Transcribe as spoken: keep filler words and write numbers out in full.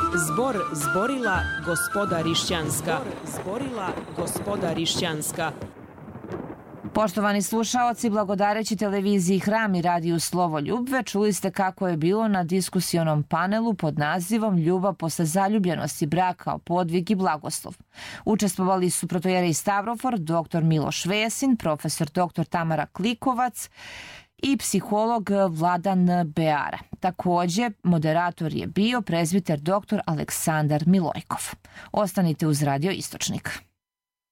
Zbor zborila gospoda Rišćanska. Zborila gospoda Rišćanska. Poštovani slušaoci, blagodareći televiziji Hram i radiju Slovoljubve, čuli ste kako je bilo na diskusionom panelu pod nazivom Ljubav posle zaljubljenosti, brak kao podvig i blagoslov. Učestvovali su protojerej Stavrofor, doktor Miloš Vesin, profesor doktor Tamara Klikovac i psiholog Vladan Beara. Takođe, moderator je bio prezbiter doktor Aleksandar Milojkov. Ostanite uz Radio Istočnik.